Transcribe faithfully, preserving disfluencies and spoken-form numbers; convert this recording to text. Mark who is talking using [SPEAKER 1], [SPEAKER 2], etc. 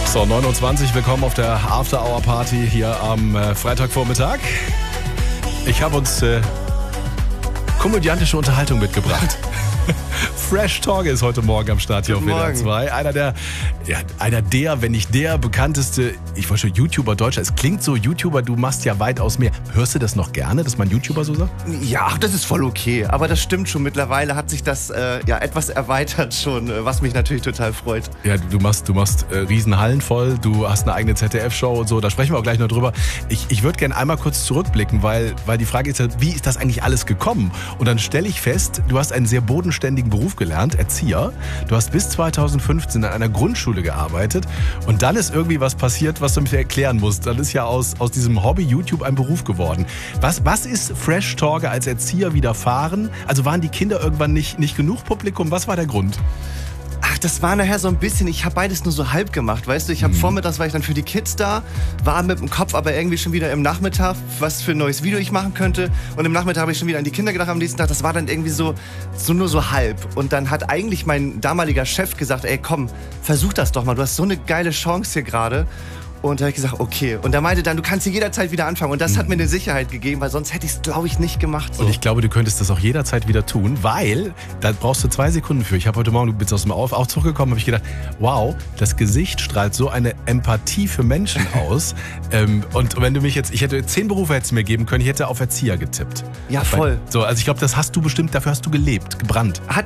[SPEAKER 1] So, neun Uhr zwanzig, willkommen auf der After-Hour-Party hier am äh, Freitagvormittag. Ich habe uns äh, komödiantische Unterhaltung mitgebracht. Fresh Talk ist heute Morgen am Start hier
[SPEAKER 2] Guten
[SPEAKER 1] auf W D R
[SPEAKER 2] Morgen.
[SPEAKER 1] zwei. Einer der, ja, einer der, wenn nicht der bekannteste, ich wollte schon YouTuber Deutscher. Es klingt so, YouTuber, du machst ja weitaus mehr. Hörst du das noch gerne, dass man YouTuber so sagt?
[SPEAKER 2] Ja, ach, das ist voll okay. Aber das stimmt schon. Mittlerweile hat sich das äh, ja etwas erweitert schon, äh, was mich natürlich total freut.
[SPEAKER 1] Ja, du, du machst, du machst äh, Riesenhallen voll, du hast eine eigene Z D F-Show und so, da sprechen wir auch gleich noch drüber. Ich, ich würde gerne einmal kurz zurückblicken, weil, weil die Frage ist ja, wie ist das eigentlich alles gekommen? Und dann stelle ich fest, du hast einen sehr bodenständigen Beruf gelernt, Erzieher. Du hast bis zweitausendfünfzehn an einer Grundschule gearbeitet und dann ist irgendwie was passiert, was du mir erklären musst. Dann ist ja aus, aus diesem Hobby YouTube ein Beruf geworden. Was, was ist Fresh Talker als Erzieher widerfahren? Also waren die Kinder irgendwann nicht, nicht genug Publikum? Was war der Grund?
[SPEAKER 2] Ach, das war nachher so ein bisschen, ich habe beides nur so halb gemacht, weißt du, ich habe
[SPEAKER 1] Mhm.
[SPEAKER 2] vormittags war ich dann für die Kids da, war mit dem Kopf aber irgendwie schon wieder im Nachmittag, was für ein neues Video ich machen könnte und im Nachmittag habe ich schon wieder an die Kinder gedacht am nächsten Tag, das war dann irgendwie so, so nur so halb und dann hat eigentlich mein damaliger Chef gesagt, ey komm, versuch das doch mal, du hast so eine geile Chance hier gerade. Und da habe ich gesagt, okay. Und er meinte dann, du kannst hier jederzeit wieder anfangen. Und das hat mir eine Sicherheit gegeben, weil sonst hätte ich es, glaube ich, nicht gemacht. So.
[SPEAKER 1] Und ich glaube, du könntest das auch jederzeit wieder tun, weil da brauchst du zwei Sekunden für. Ich habe heute Morgen, du bist aus dem Auf, Aufzug gekommen, habe ich gedacht, wow, das Gesicht strahlt so eine Empathie für Menschen aus. ähm, und wenn du mich jetzt, ich hätte zehn Berufe hättest du mir geben können, ich hätte auf Erzieher getippt.
[SPEAKER 2] Ja, voll.
[SPEAKER 1] So, also ich glaube, das hast du bestimmt, dafür hast du gelebt, gebrannt.
[SPEAKER 2] Hat,